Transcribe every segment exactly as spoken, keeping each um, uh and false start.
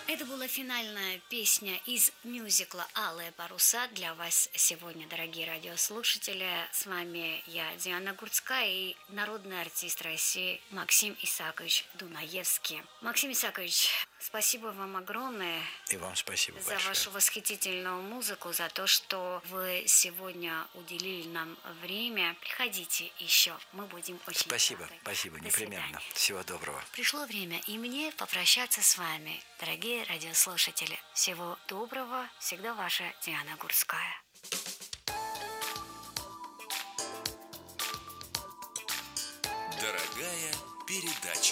Это была финальная песня из мюзикла «Алые паруса» для вас сегодня, дорогие радиослушатели. С вами я, Диана Гурцкая, и народный артист России Максим Исакович Дунаевский. Максим Исакович, спасибо вам огромное. И вам спасибо за большое. вашу восхитительную музыку, за то, что вы сегодня уделили нам время. Приходите еще, мы будем очень Спасибо, рады. спасибо, До непременно. свидания. Всего доброго. Пришло время и мне попрощаться с вами, дорогие радиослушатели. Всего доброго, всегда ваша Диана Гурцкая. Дорогая передача.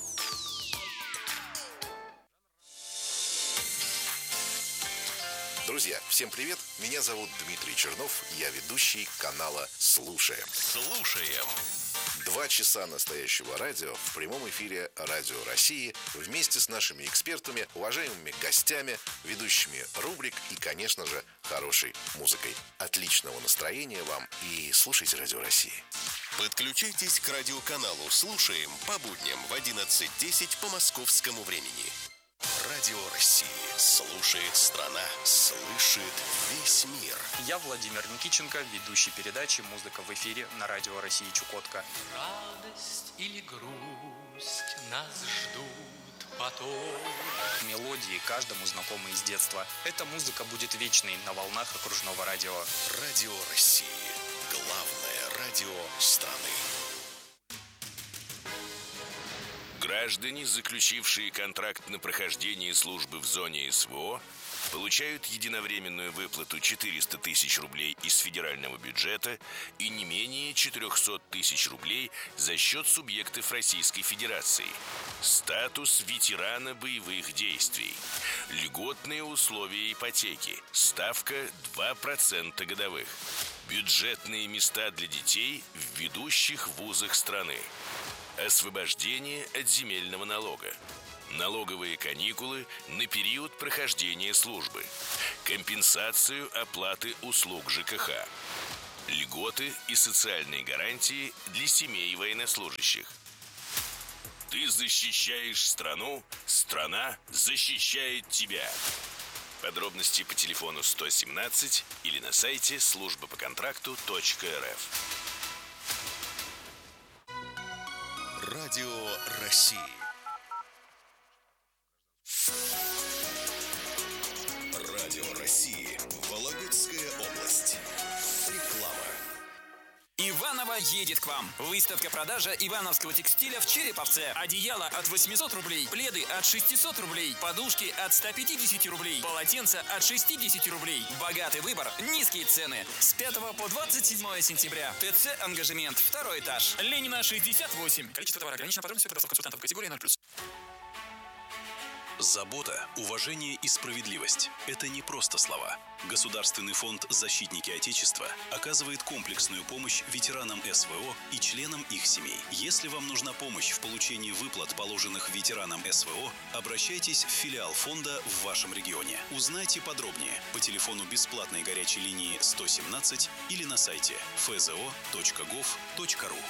Друзья, всем привет! Меня зовут Дмитрий Чернов, я ведущий канала «Слушаем». Слушаем. Два часа настоящего радио в прямом эфире Радио России вместе с нашими экспертами, уважаемыми гостями, ведущими рубрик и, конечно же, хорошей музыкой. Отличного настроения вам и слушайте Радио России. Подключайтесь к радиоканалу «Слушаем» по будням в одиннадцать десять по московскому времени. Радио России. Слушает страна, слышит весь мир. Я Владимир Никитченко, ведущий передачи «Музыка в эфире» на Радио России Чукотка. Радость или грусть нас ждут потом. Мелодии каждому знакомы из детства. Эта музыка будет вечной на волнах окружного радио. Радио России. Главное радио страны. Граждане, заключившие контракт на прохождение службы в зоне СВО, получают единовременную выплату четыреста тысяч рублей из федерального бюджета и не менее четыреста тысяч рублей за счет субъектов Российской Федерации. Статус ветерана боевых действий. Льготные условия ипотеки. Ставка два процента годовых. Бюджетные места для детей в ведущих вузах страны. Освобождение от земельного налога. Налоговые каникулы на период прохождения службы. Компенсацию оплаты услуг ЖКХ. Льготы и социальные гарантии для семей военнослужащих. Ты защищаешь страну, страна защищает тебя. Подробности по телефону сто семнадцать или на сайте служба по контракту точка эр эф. Радио России. Радио России. Вологодская область. Реклама. Иваново едет к вам. Выставка-продажа ивановского текстиля в Череповце. Одеяло от восьмисот рублей, пледы от шестисот рублей, подушки от ста пятидесяти рублей, полотенца от шестидесяти рублей. Богатый выбор, низкие цены. С пятого по двадцать седьмое сентября. ТЦ «Ангажемент», второй этаж. Ленина, шестьдесят восемь. Количество товара ограничено. Подробности у консультантов категории ноль плюс. Забота, уважение и справедливость – это не просто слова. Государственный фонд «Защитники Отечества» оказывает комплексную помощь ветеранам СВО и членам их семей. Если вам нужна помощь в получении выплат, положенных ветеранам СВО, обращайтесь в филиал фонда в вашем регионе. Узнайте подробнее по телефону бесплатной горячей линии сто семнадцать или на сайте эф зэ о точка гов точка ру.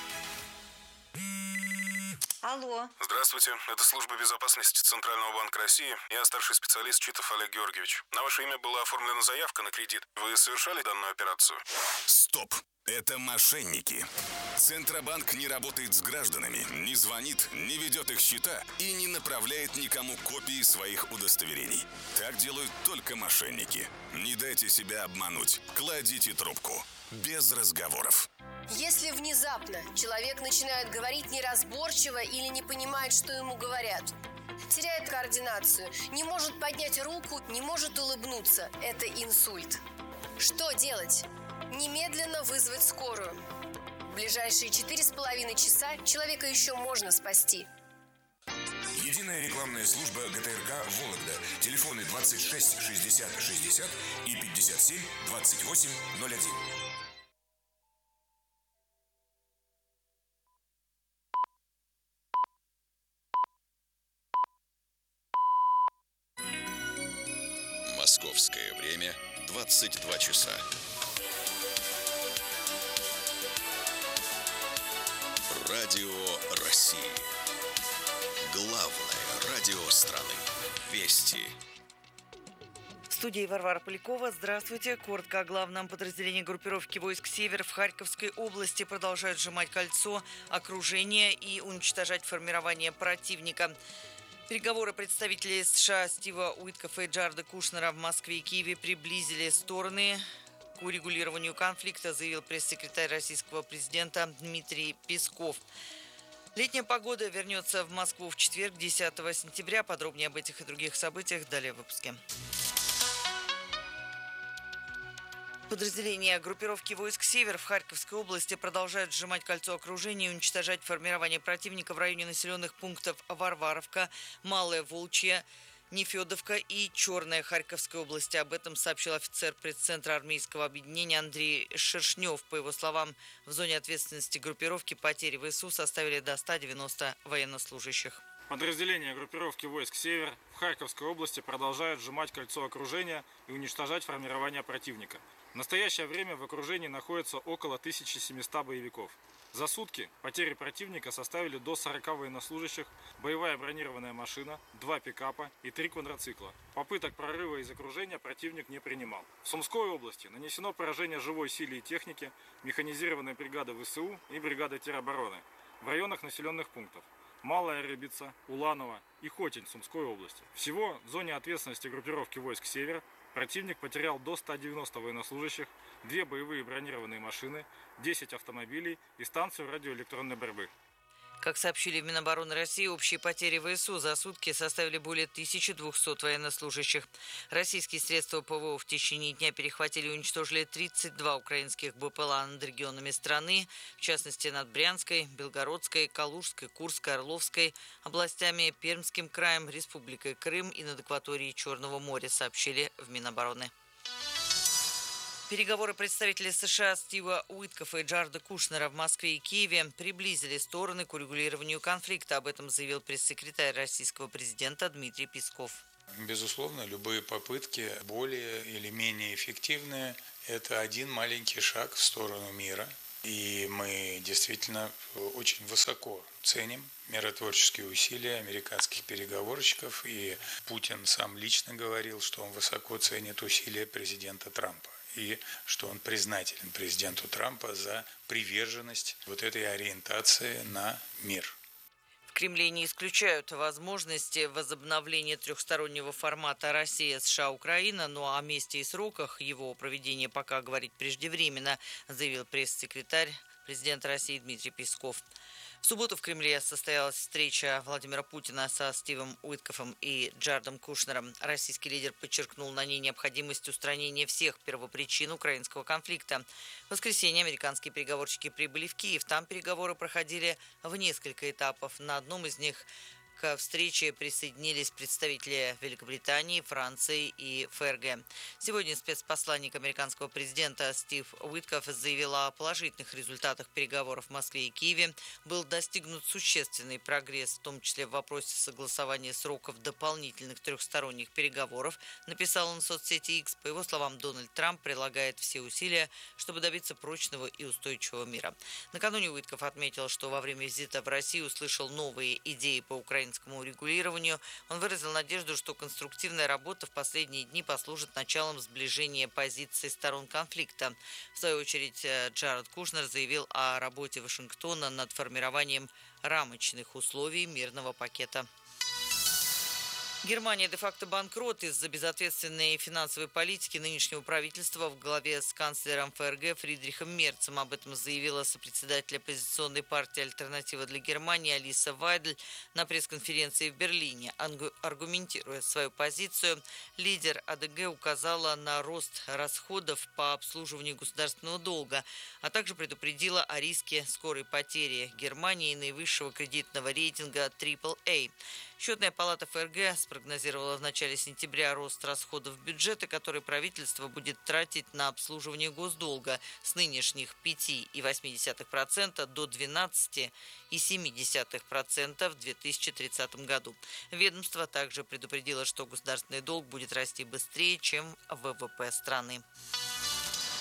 Алло. Здравствуйте, это служба безопасности Центрального банка России. Я старший специалист Читов Олег Георгиевич. На ваше имя была оформлена заявка на кредит. Вы совершали данную операцию? Стоп! Это мошенники. Центробанк не работает с гражданами, не звонит, не ведет их счета и не направляет никому копии своих удостоверений. Так делают только мошенники. Не дайте себя обмануть. Кладите трубку. Без разговоров. Если внезапно человек начинает говорить неразборчиво или не понимает, что ему говорят, теряет координацию, не может поднять руку, не может улыбнуться, это инсульт. Что делать? Немедленно вызвать скорую. В ближайшие четыре с половиной часа человека еще можно спасти. Единая рекламная служба гэ тэ эр ка «Вологда». Телефоны двадцать шесть шестьдесят шестьдесят и пятьдесят семь двадцать восемь ноль один. Московское время двадцать два часа. Радио России. Главное радио страны. Вести. В студии Варвара Полякова. Здравствуйте. Коротко о главном. Подразделении группировки войск «Север» в Харьковской области продолжают сжимать кольцо окружения и уничтожать формирование противника. Переговоры представителей США Стива Уиткофа и Джареда Кушнера в Москве и Киеве приблизили стороны к урегулированию конфликта, заявил пресс-секретарь российского президента Дмитрий Песков. Летняя погода вернется в Москву в четверг, десятого сентября. Подробнее об этих и других событиях далее в выпуске. Подразделения группировки войск «Север» в Харьковской области продолжают сжимать кольцо окружения и уничтожать формирование противника в районе населенных пунктов Варваровка, Малая Волчья, Нефедовка и Черная Харьковской области. Об этом сообщил офицер пресс-центра армейского объединения Андрей Шершнев. По его словам, в зоне ответственности группировки потери ВСУ составили до ста девяноста военнослужащих. Подразделения группировки войск «Север» в Харьковской области продолжают сжимать кольцо окружения и уничтожать формирование противника. В настоящее время в окружении находится около тысячи семисот боевиков. За сутки потери противника составили до сорока военнослужащих, боевая бронированная машина, два пикапа и три квадроцикла. Попыток прорыва из окружения противник не принимал. В Сумской области нанесено поражение живой силе и технике механизированной бригады ВСУ и бригады теробороны в районах населенных пунктов Малая Рыбица, Уланово и Хотень Сумской области. Всего в зоне ответственности группировки войск «Север» противник потерял до ста девяноста военнослужащих, две боевые бронированные машины, десять автомобилей и станцию радиоэлектронной борьбы. Как сообщили в Минобороны России, общие потери ВСУ за сутки составили более тысячи двухсот военнослужащих. Российские средства ПВО в течение дня перехватили и уничтожили тридцать два украинских БПЛА над регионами страны, в частности над Брянской, Белгородской, Калужской, Курской, Орловской областями, Пермским краем, Республикой Крым и над акваторией Черного моря, сообщили в Минобороны. Переговоры представителей США Стива Уиткофа и Джареда Кушнера в Москве и Киеве приблизили стороны к урегулированию конфликта. Об этом заявил пресс-секретарь российского президента Дмитрий Песков. Безусловно, любые попытки, более или менее эффективные, это один маленький шаг в сторону мира. И мы действительно очень высоко ценим миротворческие усилия американских переговорщиков. И Путин сам лично говорил, что он высоко ценит усилия президента Трампа. И что он признателен президенту Трампа за приверженность вот этой ориентации на мир. В Кремле не исключают возможности возобновления трехстороннего формата Россия-США-Украина, но о месте и сроках его проведения пока говорить преждевременно, заявил пресс-секретарь президента России Дмитрий Песков. В субботу в Кремле состоялась встреча Владимира Путина со Стивом Уиткофом и Джаредом Кушнером. Российский лидер подчеркнул на ней необходимость устранения всех первопричин украинского конфликта. В воскресенье американские переговорщики прибыли в Киев. Там переговоры проходили в несколько этапов. На одном из них к встрече присоединились представители Великобритании, Франции и ФРГ. Сегодня спецпосланник американского президента Стив Уиткоф заявил о положительных результатах переговоров в Москве и Киеве. Был достигнут существенный прогресс, в том числе в вопросе согласования сроков дополнительных трехсторонних переговоров, написал он в соцсети X. По его словам, Дональд Трамп прилагает все усилия, чтобы добиться прочного и устойчивого мира. Накануне Уиткоф отметил, что во время визита в Россию услышал новые идеи по украинскому урегулированию. Он выразил надежду, что конструктивная работа в последние дни послужит началом сближения позиций сторон конфликта. В свою очередь, Джаред Кушнер заявил о работе Вашингтона над формированием рамочных условий мирного пакета. Германия де-факто банкрот из-за безответственной финансовой политики нынешнего правительства в главе с канцлером ФРГ Фридрихом Мерцем. Об этом заявила сопредседатель оппозиционной партии «Альтернатива для Германии» Алиса Вайдель на пресс-конференции в Берлине. Аргументируя свою позицию, лидер АДГ указала на рост расходов по обслуживанию государственного долга, а также предупредила о риске скорой потери Германии наивысшего кредитного рейтинга трипл эй. Счетная палата ФРГ спрогнозировала в начале сентября рост расходов бюджета, который правительство будет тратить на обслуживание госдолга с нынешних пяти целых восемь десятых процента до двенадцати целых семь десятых процента в две тысячи тридцатом году. Ведомство также предупредило, что государственный долг будет расти быстрее, чем ВВП страны.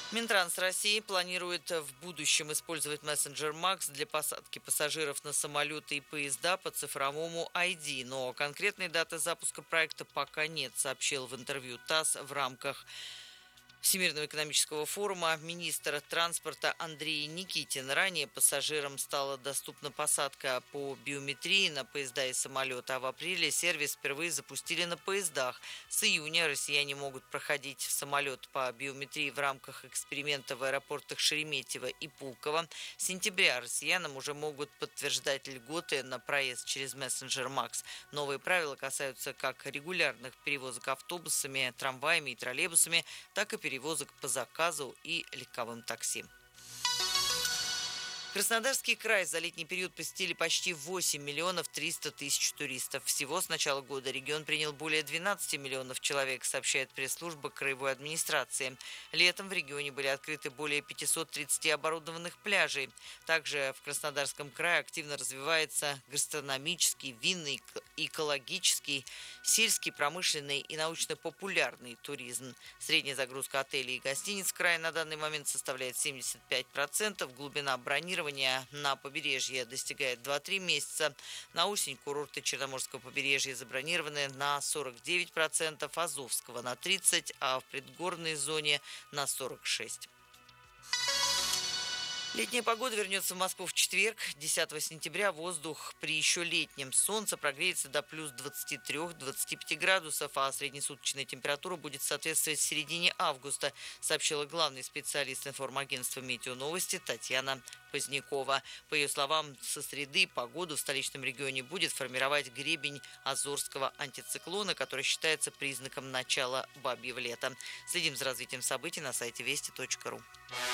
Минтранс России планирует в будущем использовать мессенджер Макс для посадки пассажиров на самолеты и поезда по цифровому ай ди, но конкретной даты запуска проекта пока нет, сообщил в интервью ТАСС в рамках Всемирного экономического форума министр транспорта Андрей Никитин. Ранее пассажирам стала доступна посадка по биометрии на поезда и самолеты, а в апреле сервис впервые запустили на поездах. С июня россияне могут проходить в самолет по биометрии в рамках эксперимента в аэропортах Шереметьево и Пулково. С сентября россиянам уже могут подтверждать льготы на проезд через мессенджер Макс. Новые правила касаются как регулярных перевозок автобусами, трамваями и троллейбусами, так и перевозок по заказу и легковым такси. Краснодарский край за летний период посетили почти восемь миллионов триста тысяч туристов. Всего с начала года регион принял более двенадцать миллионов человек, сообщает пресс-служба краевой администрации. Летом в регионе были открыты более пятьсот тридцать оборудованных пляжей. Также в Краснодарском крае активно развивается гастрономический, винный, экологический, сельский, промышленный и научно-популярный туризм. Средняя загрузка отелей и гостиниц в крае на данный момент составляет семьдесят пять процентов. Глубина бронирования на побережье достигает два-три месяца. На осень курорты Черноморского побережья забронированы на сорок девять процентов, Азовского на тридцать процентов, а в предгорной зоне на сорок шесть процентов. Летняя погода вернется в Москву в четверг, десятого сентября. Воздух при еще летнем солнце прогреется до плюс двадцати трёх — двадцати пяти градусов, а среднесуточная температура будет соответствовать середине августа, сообщила главный специалист информагентства «Метеоновости» Татьяна Позднякова. По ее словам, со среды погоду в столичном регионе будет формировать гребень Азорского антициклона, который считается признаком начала бабьего лета. Следим за развитием событий на сайте вести точка ру.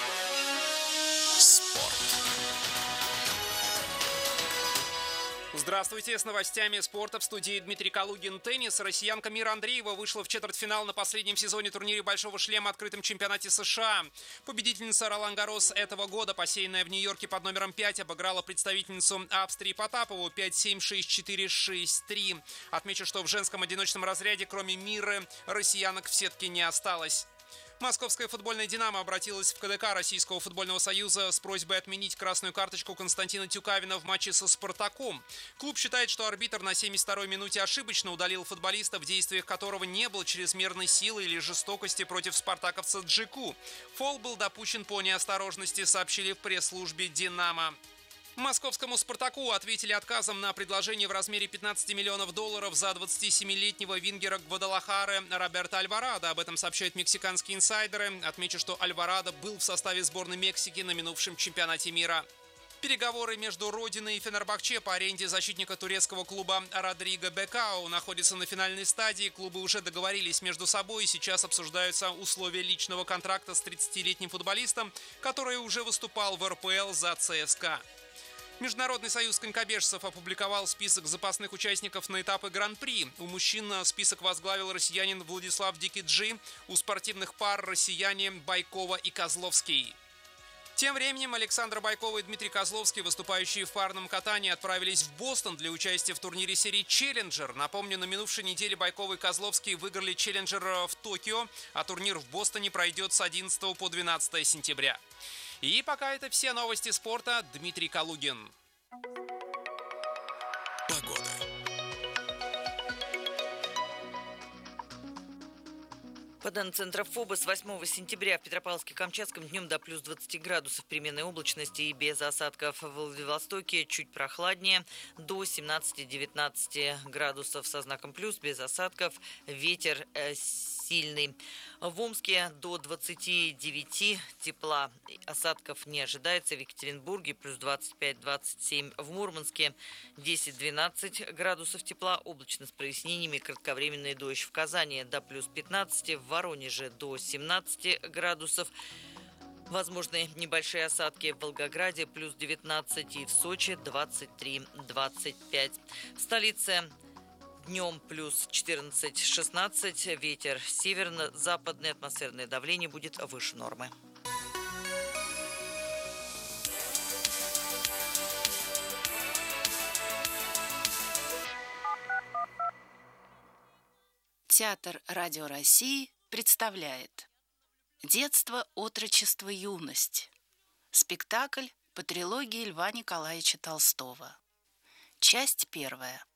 Здравствуйте, с новостями спорта в студии Дмитрий Калугин. Теннис. Россиянка Мира Андреева вышла в четвертьфинал на последнем сезоне турнире «Большого шлема» открытом чемпионате США. Победительница Ролан Гаррос этого года, посеянная в Нью-Йорке под номером пять, обыграла представительницу Австрии Потапову пять семь, шесть четыре, шесть три. Отмечу, что в женском одиночном разряде, кроме Миры, россиянок в сетке не осталось. Московская футбольная «Динамо» обратилась в ка дэ ка Российского футбольного союза с просьбой отменить красную карточку Константина Тюкавина в матче со «Спартаком». Клуб считает, что арбитр на семьдесят второй минуте ошибочно удалил футболиста, в действиях которого не было чрезмерной силы или жестокости против спартаковца Джику. Фол был допущен по неосторожности, сообщили в пресс-службе «Динамо». Московскому «Спартаку» ответили отказом на предложение в размере пятнадцати миллионов долларов за двадцатисемилетнего вингера Гвадалахары Роберто Альварадо. Об этом сообщают мексиканские инсайдеры. Отмечу, что Альварадо был в составе сборной Мексики на минувшем чемпионате мира. Переговоры между Родиной и Фенербахче по аренде защитника турецкого клуба Родриго Бекау находятся на финальной стадии. Клубы уже договорились между собой и сейчас обсуждаются условия личного контракта с тридцатилетним футболистом, который уже выступал в эр пэ эл за цэ эс ка а. Международный союз конькобежцев опубликовал список запасных участников на этапы Гран-при. У мужчин список возглавил россиянин Владислав Дикиджи, у спортивных пар россияне Байкова и Козловский. Тем временем Александра Байкова и Дмитрий Козловский, выступающие в парном катании, отправились в Бостон для участия в турнире серии «Челленджер». Напомню, на минувшей неделе Байкова и Козловский выиграли «Челленджер» в Токио, а турнир в Бостоне пройдет с одиннадцатого по двенадцатое сентября. И пока это все новости спорта. Дмитрий Калугин. Погода. По данным Центра ФОБа, с восьмого сентября в Петропавловске-Камчатском днем до плюс двадцати градусов переменной облачности и без осадков. В Владивостоке чуть прохладнее, до семнадцати-девятнадцати градусов со знаком плюс, без осадков, ветер э, сильный. В Омске до двадцати девяти тепла, осадков не ожидается. В Екатеринбурге плюс двадцать пять — двадцать семь. В Мурманске десять-двенадцать градусов тепла, облачно с прояснениями, кратковременный дождь. В Казани до плюс пятнадцати, в Воронеже до семнадцати градусов. Возможны небольшие осадки в Волгограде плюс девятнадцать и в Сочи двадцать три — двадцать пять. В столице днем плюс четырнадцать — шестнадцать, ветер северно-западный, атмосферное давление будет выше нормы. Театр Радио России представляет Детство, отрочество, юность. Спектакль по трилогии Льва Николаевича Толстого. Часть первая.